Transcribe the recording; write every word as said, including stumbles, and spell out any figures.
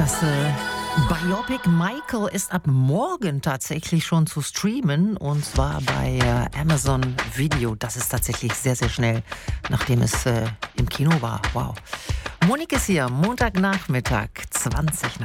Das äh, Biopic Michael ist ab morgen tatsächlich schon zu streamen, und zwar bei äh, Amazon Video. Das ist tatsächlich sehr, sehr schnell, nachdem es äh, im Kino war. Wow. Monique ist hier, Montagnachmittag, zwanzig nach